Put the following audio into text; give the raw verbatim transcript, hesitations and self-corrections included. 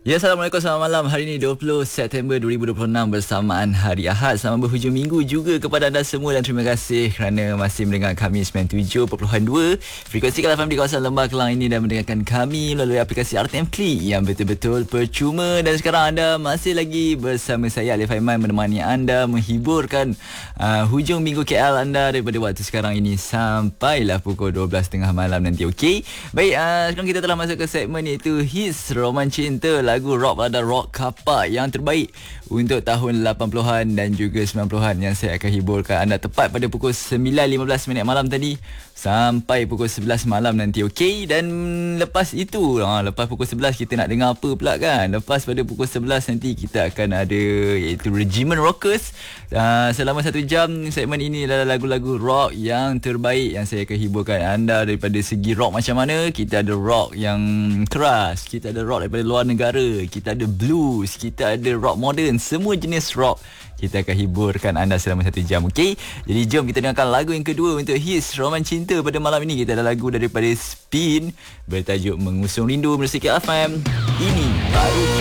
Ya, Assalamualaikum, selamat malam. Hari ini dua puluh September dua ribu dua puluh enam bersamaan Hari Ahad. Selamat berhujung minggu juga kepada anda semua dan terima kasih kerana masih mendengar kami sembilan puluh tujuh perpuluhan dua frekuensi Kala F M di kawasan Lembah Kelang ini dan mendengarkan kami melalui aplikasi R T M Klik yang betul-betul percuma. Dan sekarang anda masih lagi bersama saya Alif Aiman menemani anda menghiburkan uh, hujung minggu K L anda daripada waktu sekarang ini sampailah pukul dua belas tiga puluh malam nanti. Okey. Baik, uh, sekarang kita telah masuk ke segmen iaitu Hits Roman Cinta, lagu rock pada rock kapak yang terbaik untuk tahun lapan puluhan dan juga sembilan puluhan yang saya akan hiburkan anda tepat pada pukul sembilan lima belas minit malam tadi sampai pukul sebelas malam nanti. Okey, dan lepas itu ha, lepas pukul sebelas kita nak dengar apa pula kan? Lepas pada pukul sebelas nanti kita akan ada iaitu Regimen Rockers. Uh, selama satu jam segmen ini adalah lagu-lagu rock yang terbaik yang saya akan hiburkan anda daripada segi rock macam mana. Kita ada rock yang keras, kita ada rock daripada luar negara, kita ada blues, kita ada rock moden, semua jenis rock kita akan hiburkan anda selama satu jam. Okey, jadi jom kita dengarkan lagu yang kedua untuk Hits Roman Cinta pada malam ini. Kita ada lagu daripada Spin bertajuk Mengusung Rindu bersama K L F M. Ini baru